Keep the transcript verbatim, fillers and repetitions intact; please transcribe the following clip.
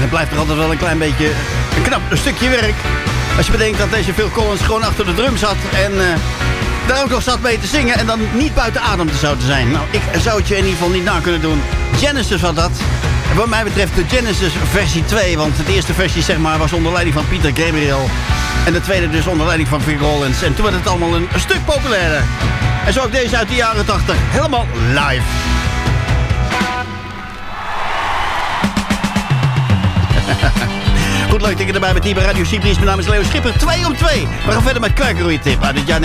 het blijft er altijd wel een klein beetje een knap een stukje werk. Als je bedenkt dat deze Phil Collins gewoon achter de drum zat en uh, daar ook nog zat mee te zingen en dan niet buiten adem te zouden zijn. Nou, ik zou het je in ieder geval niet na kunnen doen. Genesis was dat. En wat mij betreft de Genesis versie twee, want de eerste versie zeg maar was onder leiding van Peter Gabriel. En de tweede dus onder leiding van Phil Collins. En toen werd het allemaal een, een stuk populairder. En zo ook deze uit de jaren tachtig. Helemaal live. Goed, leuk dat je erbij bent hier bij Radio Cyprus. Mijn naam is Leo Schipper. twee om twee. We gaan verder met Kruikenroeitip uit het jaar